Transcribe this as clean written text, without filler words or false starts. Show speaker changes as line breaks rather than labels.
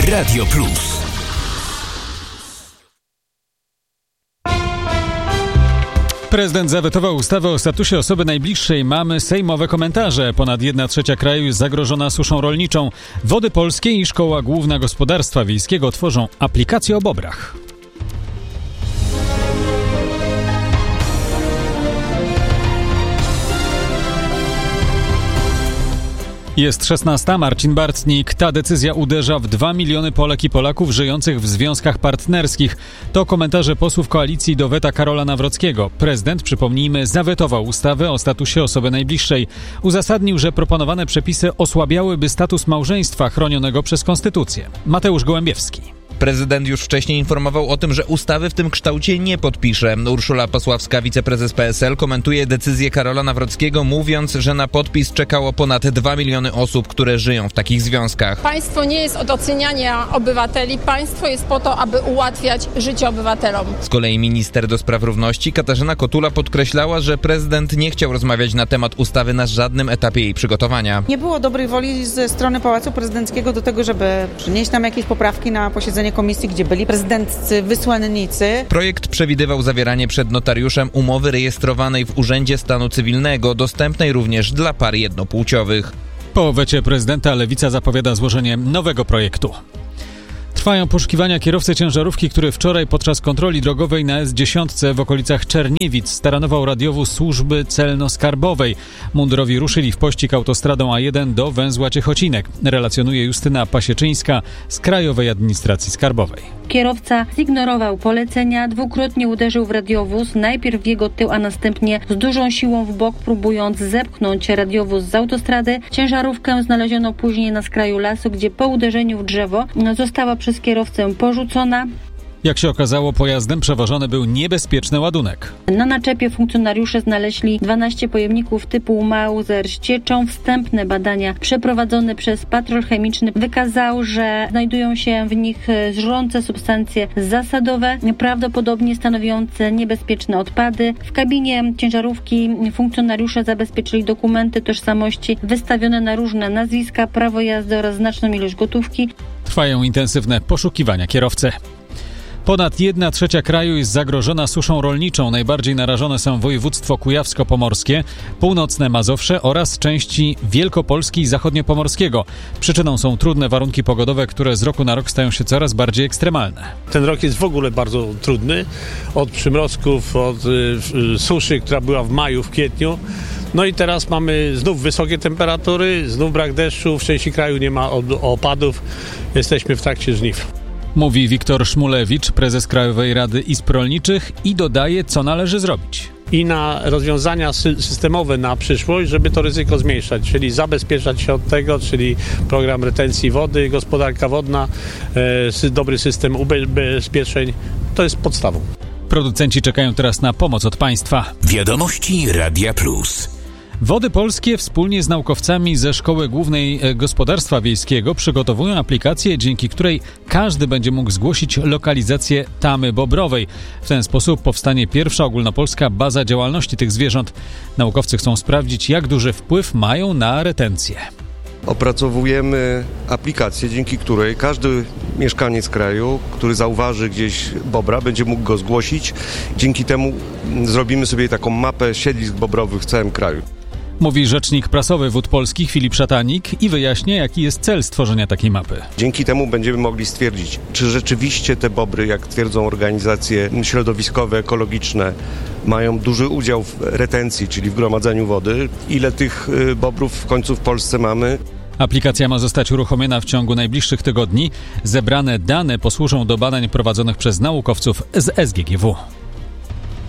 Radio Plus.
Prezydent zawetował ustawę o statusie osoby najbliższej mamy. Sejmowe komentarze. Ponad 1/3 kraju jest zagrożona suszą rolniczą. Wody Polskie i Szkoła Główna Gospodarstwa Wiejskiego tworzą aplikację o bobrach. Jest 16. Marcin Bartnik. Ta decyzja uderza w 2 miliony Polek i Polaków żyjących w związkach partnerskich. To komentarze posłów koalicji do weta Karola Nawrockiego. Prezydent, przypomnijmy, zawetował ustawę o statusie osoby najbliższej. Uzasadnił, że proponowane przepisy osłabiałyby status małżeństwa chronionego przez konstytucję. Mateusz Gołębiewski.
Prezydent już wcześniej informował o tym, że ustawy w tym kształcie nie podpisze. Urszula Pasławska, wiceprezes PSL, komentuje decyzję Karola Nawrockiego, mówiąc, że na podpis czekało ponad 2 miliony osób, które żyją w takich związkach.
Państwo nie jest od oceniania obywateli. Państwo jest po to, aby ułatwiać życie obywatelom.
Z kolei minister do spraw równości Katarzyna Kotula podkreślała, że prezydent nie chciał rozmawiać na temat ustawy na żadnym etapie jej przygotowania.
Nie było dobrej woli ze strony Pałacu Prezydenckiego do tego, żeby przynieść nam jakieś poprawki na posiedzenie komisji, gdzie byli prezydenccy wysłannicy.
Projekt przewidywał zawieranie przed notariuszem umowy rejestrowanej w Urzędzie Stanu Cywilnego, dostępnej również dla par jednopłciowych.
Po wecie prezydenta Lewica zapowiada złożenie nowego projektu. Trwają poszukiwania kierowcy ciężarówki, który wczoraj podczas kontroli drogowej na S10 w okolicach Czerniewic staranował radiowóz służby celno-skarbowej. Mundurowi ruszyli w pościg autostradą A1 do węzła Ciechocinek. Relacjonuje Justyna Pasieczyńska z Krajowej Administracji Skarbowej.
Kierowca zignorował polecenia, dwukrotnie uderzył w radiowóz, najpierw w jego tył, a następnie z dużą siłą w bok, próbując zepchnąć radiowóz z autostrady. Ciężarówkę znaleziono później na skraju lasu, gdzie po uderzeniu w drzewo została przez kierowcę porzucona.
Jak się okazało, pojazdem przewożony był niebezpieczny ładunek.
Na naczepie funkcjonariusze znaleźli 12 pojemników typu Mauser z cieczą. Wstępne badania przeprowadzone przez patrol chemiczny wykazały, że znajdują się w nich żrące substancje zasadowe, prawdopodobnie stanowiące niebezpieczne odpady. W kabinie ciężarówki funkcjonariusze zabezpieczyli dokumenty tożsamości wystawione na różne nazwiska, prawo jazdy oraz znaczną ilość gotówki.
Trwają intensywne poszukiwania kierowcy. Ponad 1/3 kraju jest zagrożona suszą rolniczą. Najbardziej narażone są województwo kujawsko-pomorskie, północne Mazowsze oraz części Wielkopolski i zachodniopomorskiego. Przyczyną są trudne warunki pogodowe, które z roku na rok stają się coraz bardziej ekstremalne.
Ten rok jest w ogóle bardzo trudny. Od przymrozków, od suszy, która była w maju, w kwietniu. No i teraz mamy znów wysokie temperatury, znów brak deszczu, w części kraju nie ma opadów. Jesteśmy w trakcie żniw.
Mówi Wiktor Szmulewicz, prezes Krajowej Rady Izb Rolniczych i dodaje, co należy zrobić.
I na rozwiązania systemowe na przyszłość, żeby to ryzyko zmniejszać, czyli zabezpieczać się od tego, czyli program retencji wody, gospodarka wodna, dobry system ubezpieczeń, to jest podstawą.
Producenci czekają teraz na pomoc od państwa.
Wiadomości Radia Plus.
Wody Polskie wspólnie z naukowcami ze Szkoły Głównej Gospodarstwa Wiejskiego przygotowują aplikację, dzięki której każdy będzie mógł zgłosić lokalizację tamy bobrowej. W ten sposób powstanie pierwsza ogólnopolska baza działalności tych zwierząt. Naukowcy chcą sprawdzić, jak duży wpływ mają na retencję.
Opracowujemy aplikację, dzięki której każdy mieszkaniec kraju, który zauważy gdzieś bobra, będzie mógł go zgłosić. Dzięki temu zrobimy sobie taką mapę siedlisk bobrowych w całym kraju.
Mówi rzecznik prasowy Wód Polskich Filip Szatanik i wyjaśnia, jaki jest cel stworzenia takiej mapy.
Dzięki temu będziemy mogli stwierdzić, czy rzeczywiście te bobry, jak twierdzą organizacje środowiskowe, ekologiczne, mają duży udział w retencji, czyli w gromadzeniu wody. Ile tych bobrów w końcu w Polsce mamy?
Aplikacja ma zostać uruchomiona w ciągu najbliższych tygodni. Zebrane dane posłużą do badań prowadzonych przez naukowców z SGGW.